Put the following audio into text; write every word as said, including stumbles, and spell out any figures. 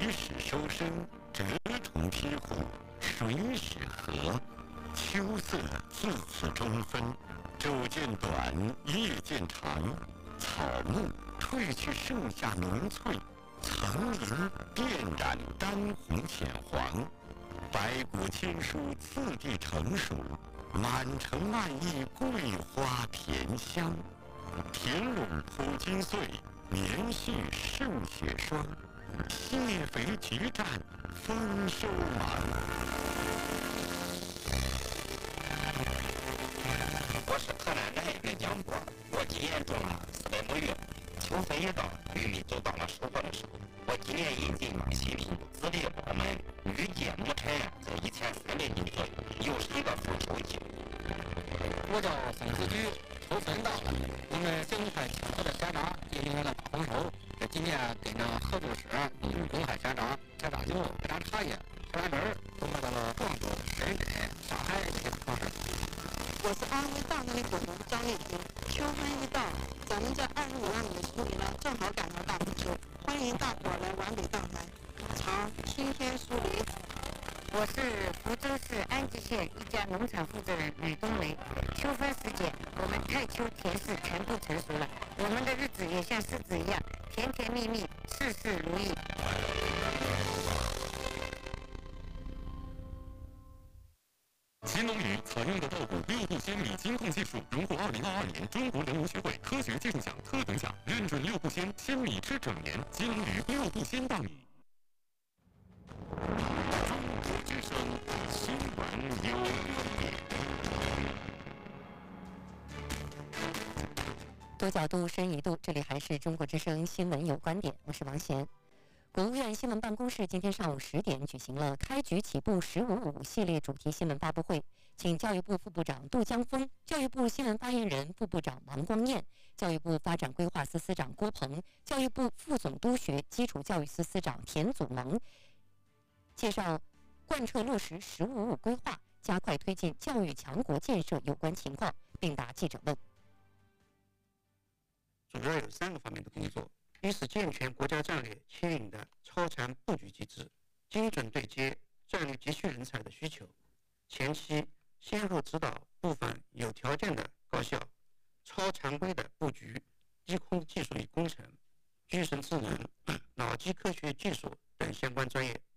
始收生，蛰虫披户，水始河。秋色自此中分，昼渐短，夜渐长。草木褪去盛夏浓翠，层林遍染丹红浅黄。百谷千蔬次第成熟，满城漫溢桂花甜香。田垄铺金穗，棉絮胜雪霜。蟹肥菊占丰收忙。 我是河南南岳江波，我今年种了四百亩玉，秋分一到，玉米就到了收获的时候。我今年引进了新品资历饱满，预计亩产在一千三百斤左右，又是一个丰收季。 我叫宋子举，秋分到了，我们邢台青河的山楂也迎来了大丰收。这几年跟着合作社用公害山楂、山楂酒、山楂茶叶、山楂汁儿，都得到了广州、深圳、上海这些城市。 我是安徽大内股东张丽萍。秋分一到，咱们这二十五万亩处理了，正好赶上大丰收，欢迎大伙来碗里荡来，尝新鲜酥梨。 我是福州市安吉县一家农场负责人吕冬梅。秋分时节，我们太秋甜柿全部成熟了，我们的日子也像柿子一样甜甜蜜蜜，事事如意。 新农语采用的稻谷六步秈米金控技术荣获二零二二年中国农务学会科学技术奖特等奖，认准六步秈，鲜米吃整年。新农语六步秈大米。中国之声新闻有观点。 多角度，深一度，这里还是中国之声新闻有观点，我是王贤。国务院新闻办公室今天上午十点举行了开局起步“十五五”系列主题新闻发布会，请教育部副部长杜江峰、教育部新闻发言人、副部长王光彦、教育部发展规划司司长郭鹏、教育部副总督学基础教育司司长田祖萌介绍贯彻落实“十五五”规划，加快推进教育强国建设有关情况，并答记者问。 主要有三个方面的工作。一是健全国家战略牵引的超常布局机制，精准对接战略急需人才的需求。前期先后指导部分有条件的高校超常规的布局低空技术与工程、具身智能、脑机科学技术等相关专业